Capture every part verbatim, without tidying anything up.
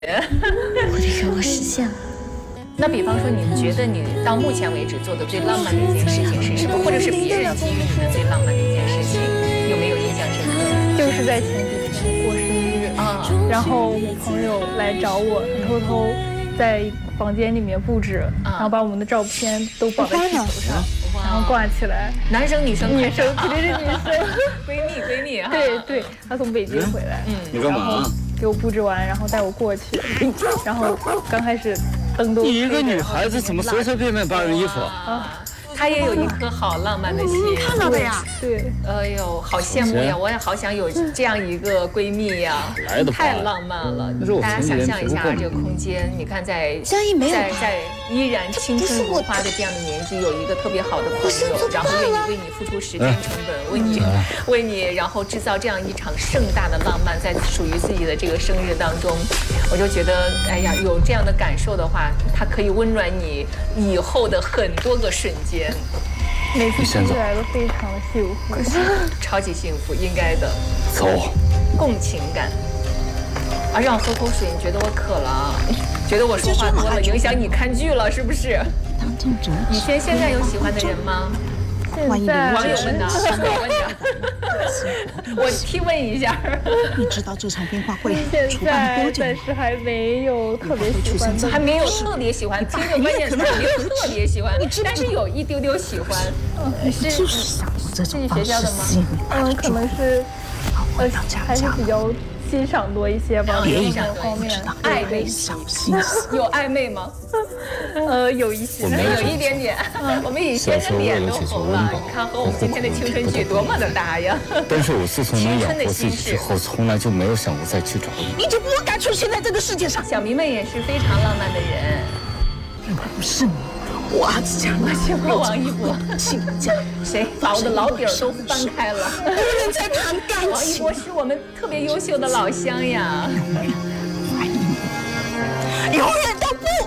我的愿望实现了。 那比方说，你觉得你到目前为止做的最浪漫的一件事情是什么？或者是别人给予你的最浪漫的一件事情，有没有印象深刻的？ 就是在前几天过生日啊，然后我朋友来找我，偷偷在房间里面布置，然后把我们的照片都绑在气球上，然后挂起来。 男生女生女生肯定是女生， 闺蜜闺蜜哈。 对对，他从北京回来， 嗯，你干嘛？ 给我布置完，然后带我过去，然后刚开始灯都。 你一个女孩子怎么随随便便扒人衣服啊？他也有一颗好浪漫的心， 看到的呀。 对， 哎呦，好羡慕呀！我也好想有这样一个闺蜜呀，太浪漫了。大家想象一下这个空间，你看在在在依然青春如花的这样的年纪，有一个特别好的朋友，然后愿意为你付出时间成本，为你为你，然后制造这样一场盛大的浪漫，在属于自己的这个生日当中，我就觉得，哎呀，有这样的感受的话，它可以温暖你以后的很多个瞬间。 每次听起来都非常的幸福， 超级幸福，应该的。 走， 共情感。啊，让我喝口水，你觉得我渴了啊？觉得我说话多了，影响你看剧了，是不是？以前现在有喜欢的人吗？ 现在网友们呢？我问着，我提问一下。 你知道这场变化会现在暂时还没有特别喜欢的， 还没有特别喜欢，听着关键词没有特别喜欢，但是有一丢丢喜欢。是就是这种学校的吗？ 嗯，可能是，呃，还是比较欣赏多一些吧，这种方面。 暧昧，有暧昧吗？ 呃，有一些， 有一点点。我们以前的脸都红了，你看和我们今天的青春剧多么的搭呀！ 但是我自从能养活自己之后，从来就没有想过再去找你。 你就不该出现在这个世界上。 小迷妹也是非常浪漫的人。 不是你，我儿子家我喜欢王一博。 亲家， 谁把我的老底儿都翻开了？ 没人在谈感情。 王一博是我们特别优秀的老乡呀。 永远爱你，永远都不。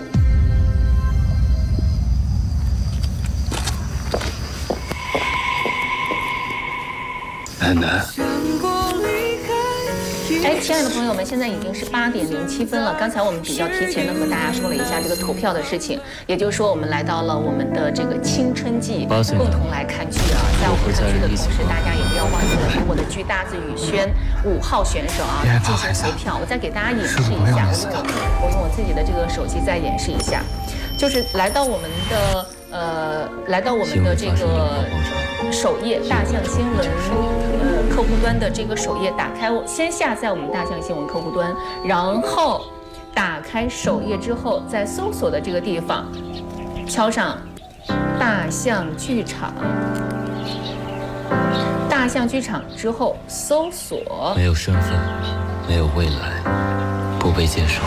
楠楠。 哎，亲爱的朋友们，现在已经是八点零七分了。刚才我们比较提前的和大家说了一下这个投票的事情，也就是说，我们来到了我们的这个青春季，共同来看剧啊。在我们看剧的同时，大家也不要忘记了给我的剧《大字雨轩》五号选手啊进行投票。我再给大家演示一下，我用我用我自己的这个手机再演示一下，就是来到我们的呃，来到我们的这个首页大象新闻呃客户端的这个首页，打开我先下载我们大象新闻客户端，然后打开首页之后，在搜索的这个地方敲上大象剧场，大象剧场之后搜索， 没有身份，没有未来，不被接受。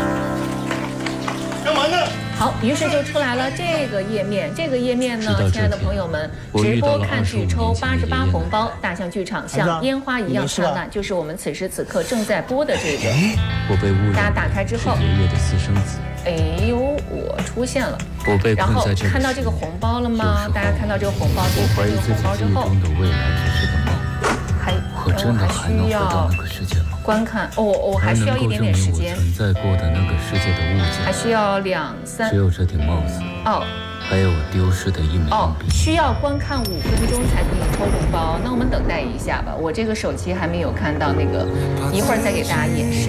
干嘛呢？ 好，于是就出来了这个页面。这个页面呢，亲爱的朋友们，直播看剧抽八十八红包，大象剧场像烟花一样灿烂，就是我们此时此刻正在播的这个。 我被误认， 大家打开之后， 爷爷的私生子。 哎呦，我出现了。 我被然后看到这个红包了吗？大家看到这个红包，点开这个红包之后， 的未来只是个梦。 还我真的还能回到那个世界吗？ 观看哦，我还需要一点点时间。 存在过的那个世界的物件， 还需要两三。 只有这顶帽子。 哦。 还有我丢失的一枚硬币。 需要观看五分钟才可以抽红包，那我们等待一下吧。我这个手机还没有看到那个，一会儿再给大家演示。